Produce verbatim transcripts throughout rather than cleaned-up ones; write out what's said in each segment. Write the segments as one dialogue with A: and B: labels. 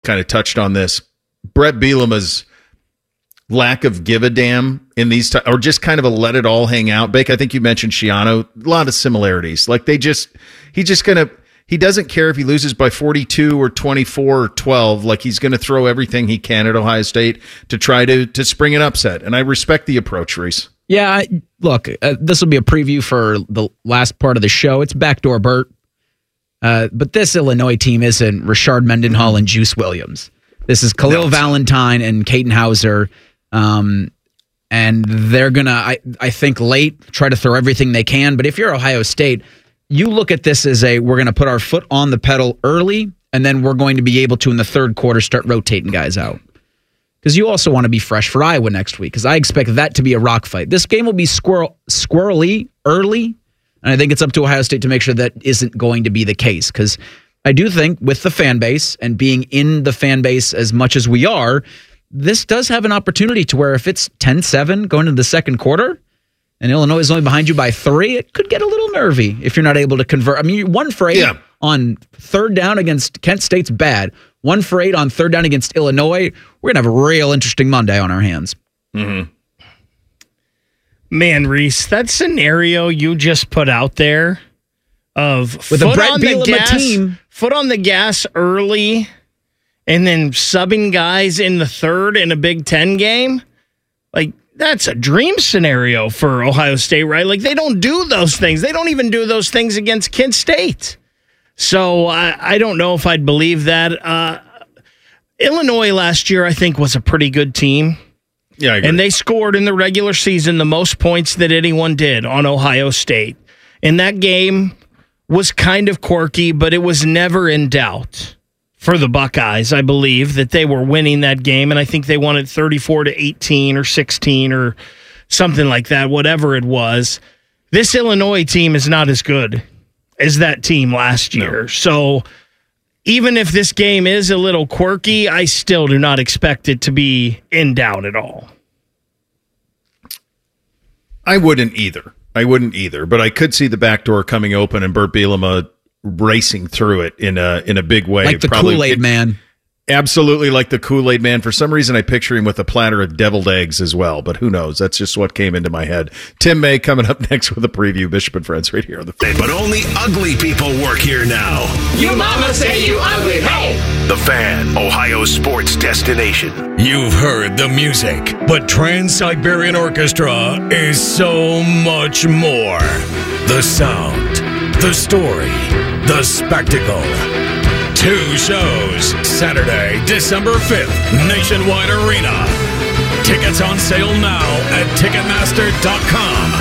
A: kind of touched on this. Brett Bielema's lack of give a damn in these t- or just kind of a let it all hang out. Bake, I think you mentioned Schiano, a lot of similarities. Like they just, he just kind of, he doesn't care if he loses by forty-two or twenty-four or twelve. Like he's going to throw everything he can at Ohio State to try to to spring an upset. And I respect the approach, Reese.
B: Yeah, I, look, uh, this will be a preview for the last part of the show. It's backdoor Bert. Uh, but this Illinois team isn't Rashard Mendenhall and Juice Williams. This is Khalil no, Valentine and Caden Hauser. Um, and they're going to, I, I think, late try to throw everything they can. But if you're Ohio State, you look at this as a, we're going to put our foot on the pedal early, and then we're going to be able to, in the third quarter, start rotating guys out. Because you also want to be fresh for Iowa next week, because I expect that to be a rock fight. This game will be squirrel, squirrely early, and I think it's up to Ohio State to make sure that isn't going to be the case. Because I do think with the fan base and being in the fan base as much as we are, this does have an opportunity to where if it's ten seven going into the second quarter, and Illinois is only behind you by three, it could get a little nervy if you're not able to convert. I mean, one for eight yeah. on third down against Kent State's bad. One for eight on third down against Illinois. We're going to have a real interesting Monday on our hands.
A: Mm-hmm.
C: Man, Reese, that scenario you just put out there of
B: With
C: foot,
B: a Brett
C: on the gas,
B: team.
C: foot on the gas early and then subbing guys in the third in a Big Ten game, like, that's a dream scenario for Ohio State, right? Like, they don't do those things. They don't even do those things against Kent State. So I, I don't know if I'd believe that. Uh, Illinois last year, I think, was a pretty good team.
A: Yeah, I agree.
C: And they scored in the regular season the most points that anyone did on Ohio State. And that game was kind of quirky, but it was never in doubt for the Buckeyes, I believe, that they were winning that game. And I think they won it thirty-four to eighteen or sixteen or something like that, whatever it was. This Illinois team is not as good as that team last year. No. So even if this game is a little quirky, I still do not expect it to be in doubt at all.
A: I wouldn't either. I wouldn't either. But I could see the back door coming open and Bert Bielema racing through it in a in a big way.
B: Like the
A: Probably,
B: Kool-Aid
A: it,
B: man.
A: Absolutely like the Kool-Aid man. For some reason, I picture him with a platter of deviled eggs as well, but who knows? That's just what came into my head. Tim May coming up next with a preview. Bishop and Friends right here on the Fan.
D: But only ugly people work here now.
E: You mama say you ugly, hey!
D: The Fan, Ohio sports destination.
F: You've heard the music, but Trans-Siberian Orchestra is so much more. The sound, the story, the spectacle. Two shows, Saturday, December fifth, Nationwide Arena. Tickets on sale now at Ticketmaster dot com.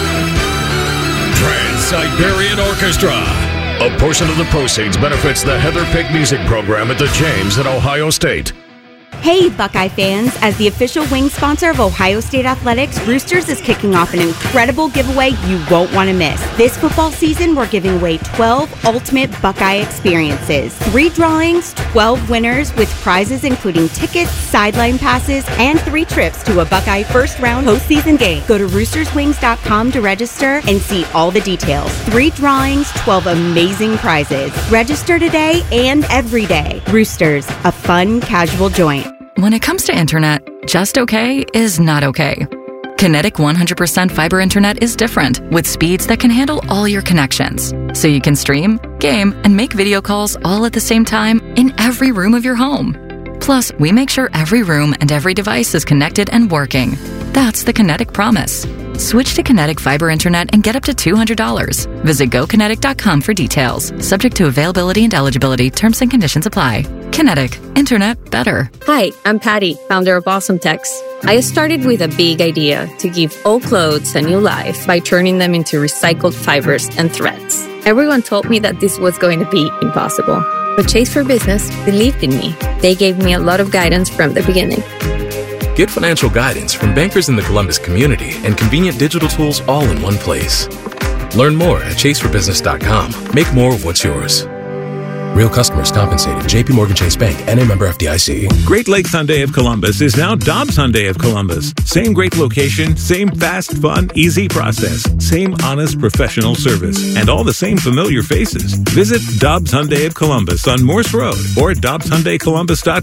F: Trans-Siberian Orchestra. A portion of the proceeds benefits the Heather Pick Music Program at the James at Ohio State.
G: Hey, Buckeye fans. As the official wing sponsor of Ohio State Athletics, Roosters is kicking off an incredible giveaway you won't want to miss. This football season, we're giving away twelve ultimate Buckeye experiences. Three drawings, twelve winners with prizes including tickets, sideline passes, and three trips to a Buckeye first-round postseason game. Go to roosters wings dot com to register and see all the details. Three drawings, twelve amazing prizes. Register today and every day. Roosters, a fun, casual joint.
H: When it comes to internet, just okay is not okay. Kinetic one hundred percent fiber internet is different, with speeds that can handle all your connections. So you can stream, game, and make video calls all at the same time in every room of your home. Plus, we make sure every room and every device is connected and working. That's the Kinetic promise. Switch to Kinetic fiber internet and get up to two hundred dollars. Visit go kinetic dot com for details. Subject to availability and eligibility. Terms and conditions apply. Kinetic. Internet better.
I: Hi, I'm Patty, founder of Awesome Tex. I started with a big idea to give old clothes a new life by turning them into recycled fibers and threads. Everyone told me that this was going to be impossible. But Chase for Business believed in me. They gave me a lot of guidance from the beginning.
J: Get financial guidance from bankers in the Columbus community and convenient digital tools all in one place. Learn more at chase for business dot com. Make more of what's yours. Real customers compensated. J P Morgan Chase Bank, N A member F D I C.
K: Great Lakes Hyundai of Columbus is now Dobbs Hyundai of Columbus. Same great location, same fast, fun, easy process, same honest, professional service, and all the same familiar faces. Visit Dobbs Hyundai of Columbus on Morse Road or at dobbs hyundai columbus dot